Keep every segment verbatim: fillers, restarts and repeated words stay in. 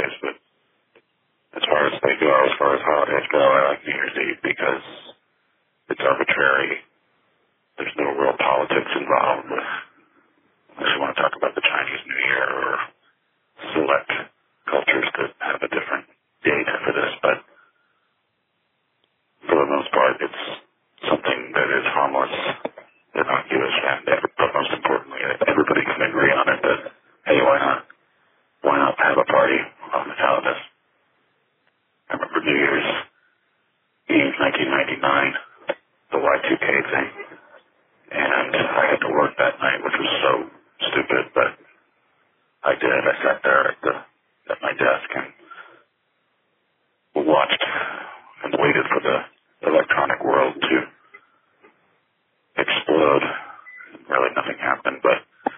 holidays, but as far as they go, as far as holidays go, I like New Year's Eve because it's arbitrary. There's no real politics involved, with, unless you want to talk about the Chinese New Year or select cultures that have a different date for this, but for the most part, it's something that is harmless, innocuous, and but most importantly, everybody can agree on it that, hey, why not? Why not have a party on the calendar? I remember New Year's Eve, nineteen ninety-nine, the Y two K thing, and I had to work that night, which was so stupid, but I did. I sat there at the at my desk and watched and waited for the electronic world to explode. Really, nothing happened, but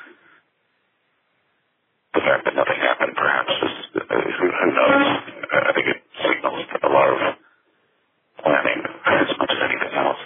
the fact that nothing happened, perhaps, is, uh, who, who knows? I think it signals a lot of planning as much as anything else.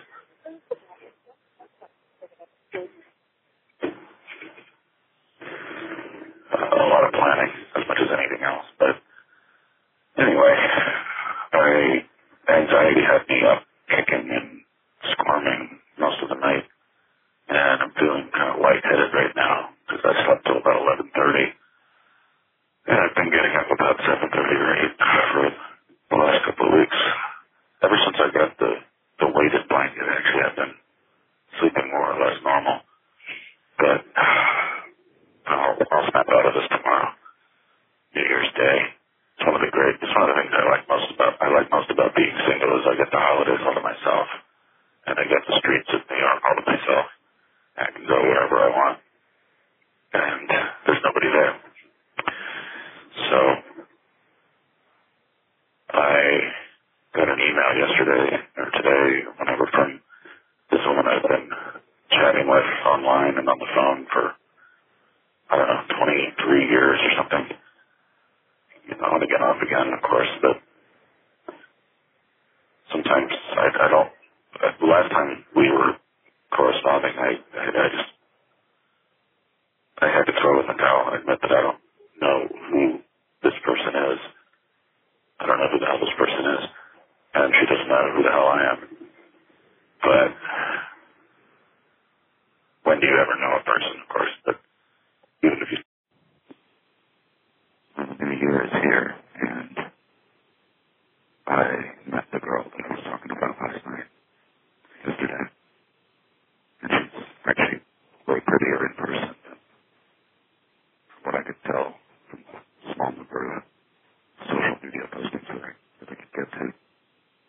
Uh, a lot of planning as much as anything else. But anyway, I, anxiety had me up kicking and squirming most of the night, and I'm feeling kind of lightheaded right now because I slept till about eleven thirty. And I've been getting up about seven thirty or eight for the last couple of weeks. Ever since I got the, the weighted blanket, actually, I've been sleeping more or less normal. But I'll, I'll snap out of this tomorrow, New Year's Day. It's one of the great, it's one of the things I like most about, I like most about being single is I get the holidays all to myself. And I get the streets of New York all to myself. I can go wherever I want. And there's nobody there. So, I got an email yesterday, or today, whenever, from this woman I've been chatting with online and on the phone for, I don't know, twenty-three years or something. You know, on again, off again, of course, but sometimes I, I don't, the last time we were corresponding, I, I, I just, I had to throw in the towel and admit that I don't know who this person is. I don't know who the hell this person is, and she doesn't know who the hell I am. But when do you ever know a person, of course? But even if you... The new year is here, and I met the girl that I was talking about last night, yesterday. And she's actually way prettier in person than what I could tell from the small number of social media postings that I, that I could get to.